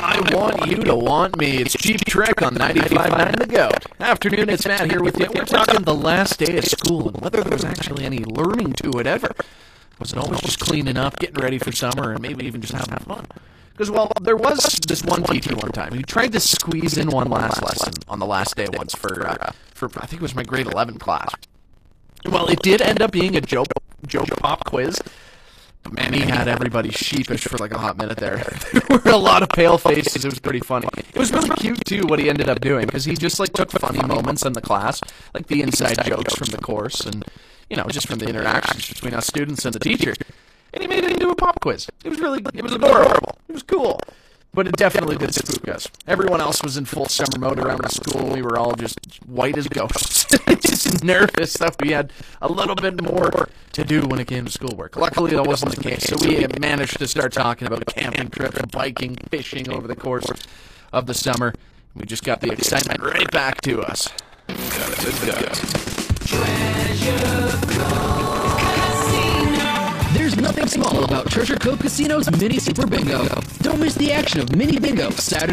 I want you to want me. It's Cheap Trick on 95.9 The Goat. Afternoon, it's Matt here with you. We're talking the last day of school and whether there's actually any learning to it ever. Was it always just cleaning up, getting ready for summer, and maybe even just having fun? Because, well, there was this one teacher one time who tried to squeeze in one last lesson on the last day once for I think it was my grade 11 class. Well, it did end up being a joke pop quiz. But man, he had everybody sheepish for like a hot minute there. There were a lot of pale faces. It was pretty funny. It was really cute, too, what he ended up doing, because he just like took funny moments in the class, like the inside jokes from the course, and, you know, just from the interactions between us students and the teacher. And he made it into a pop quiz. It was adorable. It was cool. But it definitely did spook us. Everyone else was in full summer mode around the school. We were all just white as ghosts. Just nervous that we had a little bit more to do when it came to schoolwork. Luckily, that wasn't the case. So we managed to start talking about camping trips, biking, fishing over the course of the summer. We just got the excitement right back to us. There's nothing small about Treasure Cove Casino's Mini Super Bingo. Don't miss the action of Mini Bingo Saturday